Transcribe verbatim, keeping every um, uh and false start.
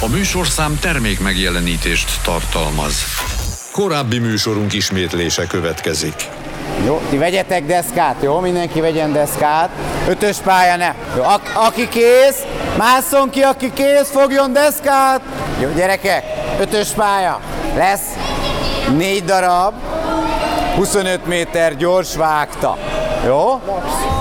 A műsorszám termék megjelenítést tartalmaz. Korábbi műsorunk ismétlése következik. Jó, ti vegyetek deszkát, jó? Mindenki vegyen deszkát. Ötös pálya ne. Jó, a- aki kész, másszon ki, aki kész, fogjon deszkát. Jó, gyerekek, ötös pálya. Lesz négy darab, huszonöt méter gyors vágta. Jó?